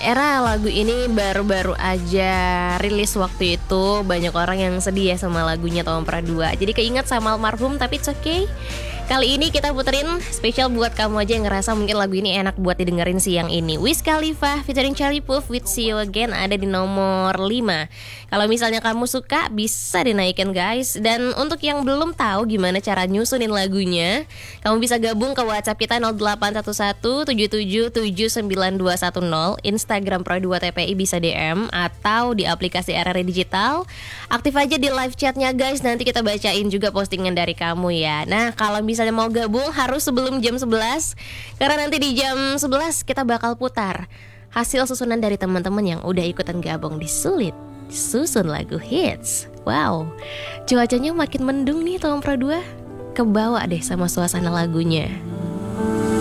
era lagu ini baru-baru aja rilis waktu itu. Banyak orang yang sedih ya sama lagunya Tom Pradua. Jadi keinget sama almarhum, tapi it's okay. Kali ini kita puterin spesial buat kamu aja yang ngerasa mungkin lagu ini enak buat didengerin siang ini. Wiz Khalifa featuring Charlie Puth with See You Again ada di nomor 5. Kalau misalnya kamu suka bisa dinaikin guys. Dan untuk yang belum tahu gimana cara nyusunin lagunya, kamu bisa gabung ke WhatsApp kita 081177792210, Instagram Pro2 TPI bisa DM atau di aplikasi RRI Digital. Aktif aja di live chatnya guys, nanti kita bacain juga postingan dari kamu ya. Nah kalau misalnya mau gabung harus sebelum jam 11, karena nanti di jam 11 kita bakal putar hasil susunan dari teman-teman yang udah ikutan gabung di Sulit Susun Lagu Hits. Wow, cuacanya makin mendung nih Tom Pro 2. Kebawa deh sama suasana lagunya.